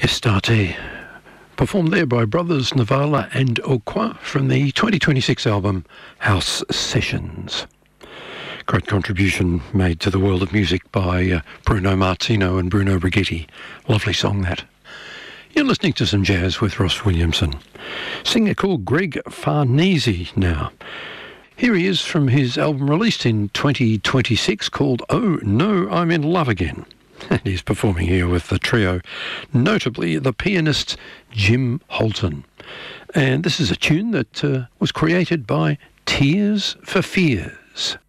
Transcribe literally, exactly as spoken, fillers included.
Estarte, performed there by brothers Navala and Okwa from the twenty twenty-six album House Sessions. Great contribution made to the world of music by uh, Bruno Martino and Bruno Brigitti. Lovely song, that. You're listening to some jazz with Ross Williamson. Singer called Greg Farnese now. Here he is from his album released in twenty twenty-six called Oh No, I'm in Love Again. And he's performing here with the trio, notably the pianist Jim Holton. And this is a tune that uh, was created by Tears for Fears.